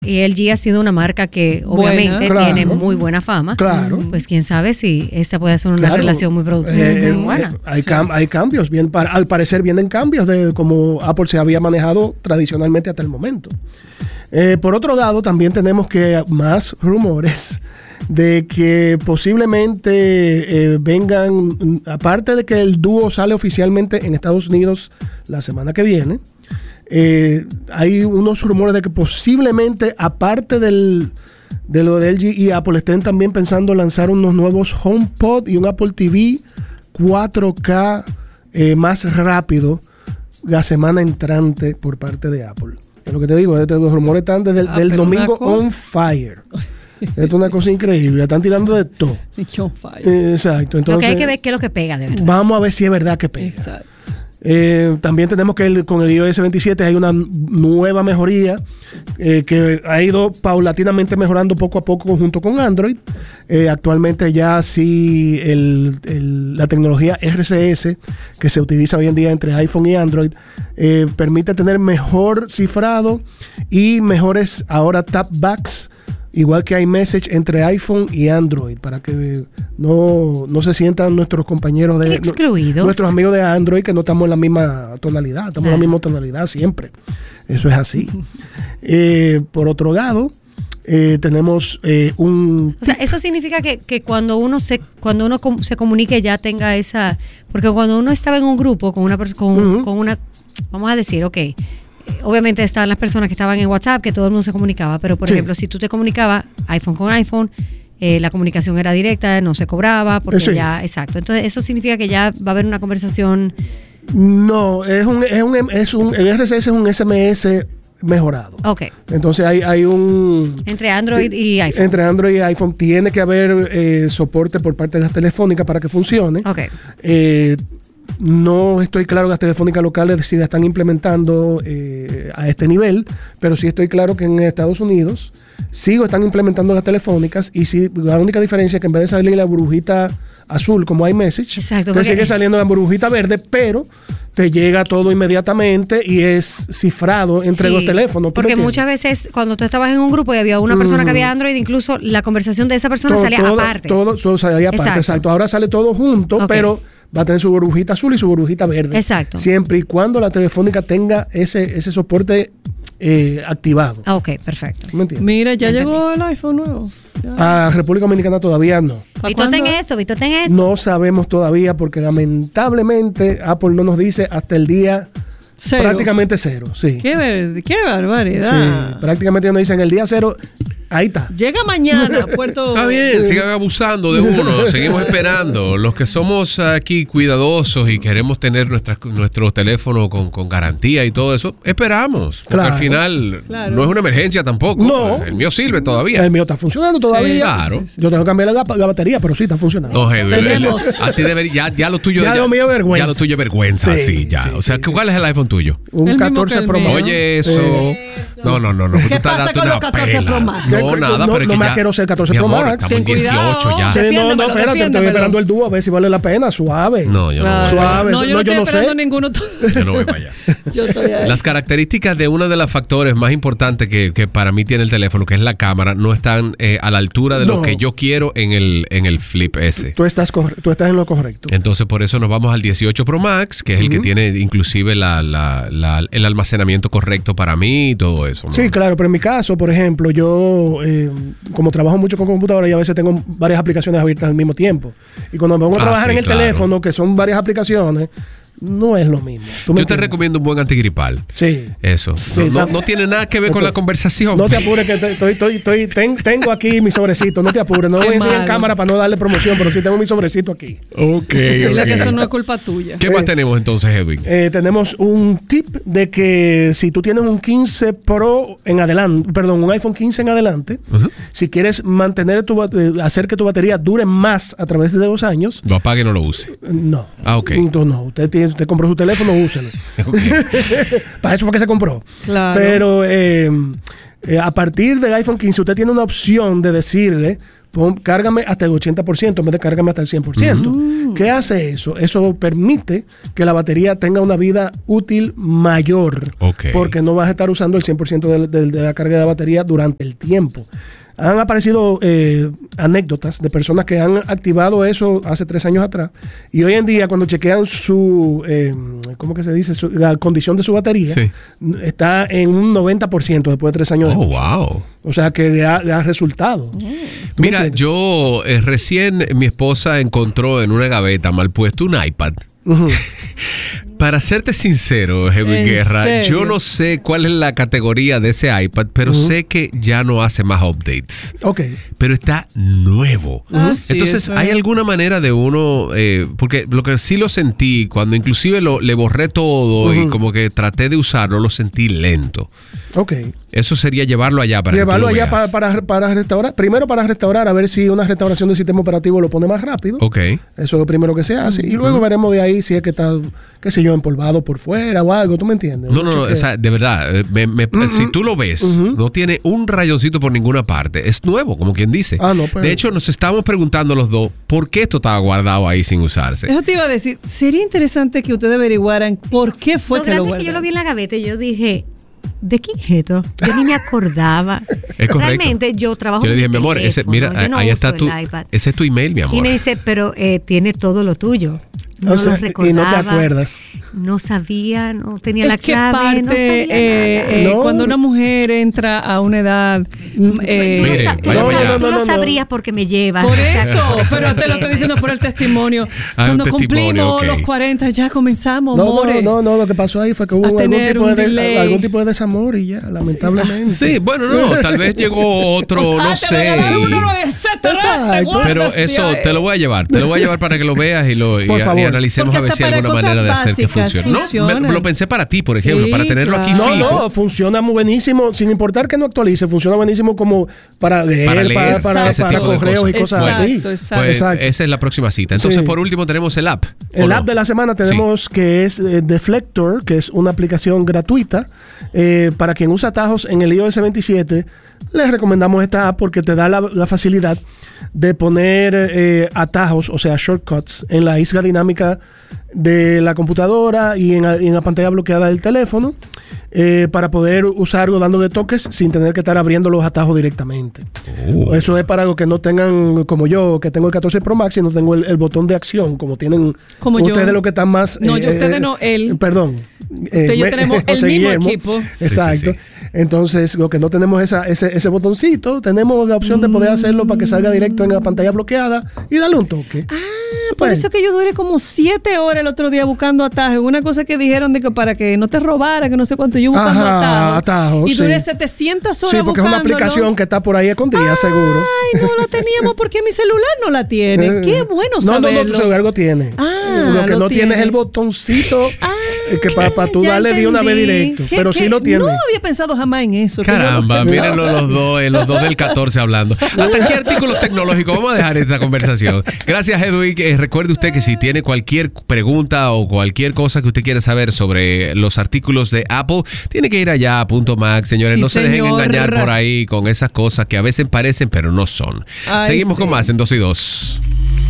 Y LG ha sido una marca que obviamente tiene muy buena fama. Claro. Pues quién sabe si esta puede ser una relación muy buena. Hay cambios, al parecer vienen cambios de cómo Apple se había manejado tradicionalmente hasta el momento. Por otro lado, también tenemos que más rumores de que posiblemente vengan, aparte de que el dúo sale oficialmente en Estados Unidos la semana que viene, hay unos rumores de que posiblemente, aparte de lo de LG y Apple, estén también pensando lanzar unos nuevos HomePod y un Apple TV 4K más rápido la semana entrante por parte de Apple. Es lo que te digo, los rumores están desde el domingo on fire. Esto es una cosa increíble, están tirando de todo. Exacto. Entonces, lo que hay que ver qué es lo que pega, de verdad. Vamos a ver si es verdad que pega. Exacto. También tenemos que con el iOS 27 hay una nueva mejoría que ha ido paulatinamente mejorando poco a poco junto con Android. Actualmente ya sí la tecnología RCS que se utiliza hoy en día entre iPhone y Android permite tener mejor cifrado y mejores ahora tapbacks, igual que iMessage entre iPhone y Android, para que no se sientan nuestros compañeros excluidos. Nuestros amigos de Android, que no estamos en la misma tonalidad, estamos en la misma tonalidad siempre. Eso es así. Por otro lado, tenemos o sea, eso significa que cuando uno se comunique ya tenga esa, porque cuando uno estaba en un grupo con una persona, con una, vamos a decir, obviamente estaban las personas que estaban en WhatsApp, que todo el mundo se comunicaba, pero por ejemplo, si tú te comunicabas iPhone con iPhone, la comunicación era directa, no se cobraba, porque exacto. Entonces, eso significa que ya va a haber una conversación. No, el RCS es un SMS mejorado. Ok. Entonces hay un... Entre Android y iPhone. Entre Android y iPhone tiene que haber soporte por parte de las telefónicas para que funcione. Ok. No estoy claro que las telefónicas locales si la están implementando a este nivel, pero sí estoy claro que en Estados Unidos están implementando las telefónicas, y sí, la única diferencia es que en vez de salir la burbujita azul como iMessage, te sigue saliendo la burbujita verde, pero te llega todo inmediatamente y es cifrado entre los teléfonos. Porque muchas veces cuando tú estabas en un grupo y había una persona que había Android, incluso la conversación de esa persona salía aparte. Todo salía aparte, exacto. Ahora sale todo junto, pero va a tener su burbujita azul y su burbujita verde. Exacto. Siempre y cuando la telefónica tenga ese soporte activado. Ok, perfecto. ¿Me entiendes? Mira, ya llegó el iPhone nuevo. A República Dominicana todavía no. Víctor, ten eso. No sabemos todavía, porque lamentablemente Apple no nos dice hasta el día cero. Prácticamente cero, sí. Qué barbaridad. Sí, prácticamente nos dicen el día cero. Ahí está. Llega mañana, Puerto. Está bien, sigan abusando de uno. Seguimos esperando. Los que somos aquí cuidadosos y queremos tener nuestros teléfonos con garantía y todo eso, esperamos. Porque al final no es una emergencia tampoco. No. El mío sirve todavía. El mío está funcionando todavía. Sí, claro. Yo tengo que cambiar la batería, pero sí está funcionando. No, a ti ya lo tuyo. Ya lo mío es vergüenza. Ya lo tuyo es vergüenza, sí. O sea, ¿cuál es el iPhone tuyo? Un 14 Pro Max. Oye, eso. No. ¿Qué pasa con los 14 Pro Max? No me quiero ser 14 Pro Max. Estamos en 18 ya. Sí, no, espérate, estoy esperando el dúo a ver si vale la pena. Suave. No, yo no. Suave. No, yo no sé. Ninguno. Yo no voy para allá. Las características de uno de los factores más importantes que para mí tiene el teléfono, que es la cámara, no están a la altura de lo que yo quiero en el Flip S. Tú estás en lo correcto. Entonces, por eso nos vamos al 18 Pro Max, que es el que tiene inclusive el almacenamiento correcto para mí y todo eso, ¿no? Sí, claro, pero en mi caso, por ejemplo, yo como trabajo mucho con computadora y a veces tengo varias aplicaciones abiertas al mismo tiempo. Y cuando me pongo a trabajar en el teléfono, que son varias aplicaciones, no es lo mismo. Yo te recomiendo un buen antigripal. Sí. Eso. Sí, no tiene nada que ver con la conversación. No te apures, que tengo aquí mi sobrecito. No te apures. No voy a enseñar en cámara para no darle promoción, pero sí tengo mi sobrecito aquí. Ok. Dile que eso no es culpa tuya. ¿Qué más tenemos entonces, Edwin? Tenemos un tip de que si tú tienes un 15 Pro en adelante, un iPhone 15 en adelante, si quieres hacer que tu batería dure más a través de 2 años, lo apague y no lo use. No. Ah, ok. No, usted tiene usted compró su teléfono, úselo. Para eso fue que se compró. Claro. Pero a partir del iPhone 15 usted tiene una opción de decirle, cárgame hasta el 80% en vez de cárgame hasta el 100%. ¿Qué hace eso? Eso permite que la batería tenga una vida útil mayor. Porque no vas a estar usando el 100% de la carga de la batería durante el tiempo. Han aparecido anécdotas de personas que han activado eso hace 3 años atrás y hoy en día cuando chequean su, ¿cómo que se dice? La condición de su batería, está en un 90% después de 3 años de uso. Wow. O sea que le ha resultado. Mira, yo recién mi esposa encontró en una gaveta mal puesto un iPad. Para serte sincero, Edwin Guerra, yo no sé cuál es la categoría de ese iPad, pero sé que ya no hace más updates. Pero está nuevo. Entonces, ¿hay alguna manera de uno? Porque lo que sí lo sentí, cuando inclusive le borré todo y como que traté de usarlo, lo sentí lento. Eso sería llevarlo allá para llevarlo allá para restaurar. Primero para restaurar, a ver si una restauración del sistema operativo lo pone más rápido. Eso es lo primero que se hace. Y luego veremos de ahí si es que está, qué sé yo, empolvado por fuera o algo. ¿Tú me entiendes? No, o sea, de verdad, si tú lo ves, no tiene un rayoncito por ninguna parte. Es nuevo, como quien dice. De hecho, nos estábamos preguntando los dos por qué esto estaba guardado ahí sin usarse. Eso te iba a decir. Sería interesante que ustedes averiguaran por qué fue que lo guardaron. Yo lo vi en la gaveta y yo dije, ¿de quién es esto? Yo ni me acordaba. Es correcto. Realmente yo trabajo. Yo le dije, mi amor, mira, ahí está ese es tu email, mi amor. Y me dice, pero tiene todo lo tuyo. No lo recordaba. Y no te acuerdas. No sabía, no tenía la clave, no sabía nada. Cuando una mujer entra a una edad... tú lo sabrías porque me llevas. Por eso, pero te lo estoy diciendo por el testimonio. Cuando cumplimos los 40 ya comenzamos, amores. No, lo que pasó ahí fue que hubo algún tipo de desamor y ya, lamentablemente. Sí, bueno, tal vez llegó otro, no sé. Pero eso te lo voy a llevar para que lo veas y analicemos a ver si hay alguna manera de hacer que funcione. No, lo pensé para ti, por ejemplo, para tenerlo aquí fijo. No, funciona muy buenísimo, sin importar que no actualice, funciona buenísimo como para leer, para correos y cosas así. Pues esa es la próxima cita. Entonces, por último, tenemos el app. El app de la semana tenemos que es Deflector, que es una aplicación gratuita. Para quien usa atajos en el iOS 27, les recomendamos esta app porque te da la facilidad de poner atajos, o sea, shortcuts, en la isla dinámica de la computadora y en la pantalla bloqueada del teléfono, para poder usarlo dándole toques sin tener que estar abriendo los atajos directamente. Eso es para los que no tengan, como yo, que tengo el 14 Pro Max y no tengo el botón de acción, como tienen como ustedes yo. Los que están más... No, ustedes no, él. Perdón. Usted y yo tenemos el mismo equipo. Exacto. Sí. Entonces, lo que no tenemos ese botoncito, tenemos la opción de poder hacerlo para que salga directo en la pantalla bloqueada y darle un toque. Por eso que yo duré como 7 horas el otro día buscando atajos. Una cosa que dijeron de que para que no te robara, que no sé cuánto, yo buscando atajos. Y duré 700 horas buscándolo. Sí, porque es una aplicación que está por ahí escondida, seguro. Ay, no la teníamos porque mi celular no la tiene. Qué bueno saberlo. No, tu celular lo tiene. Lo que no tiene es el botoncito que para tú darle de una vez directo. Pero sí lo tiene. No había pensado jamás en eso. Caramba, mírenlo los dos del 14 hablando. Hasta aquí artículos tecnológicos. Vamos a dejar esta conversación. Gracias, Edwin. Recuerde usted que si tiene cualquier pregunta o cualquier cosa que usted quiera saber sobre los artículos de Apple, tiene que ir allá a .mac, señores. Sí, no se dejen engañar por ahí con esas cosas que a veces parecen, pero no son. Seguimos con más en 2 y 2.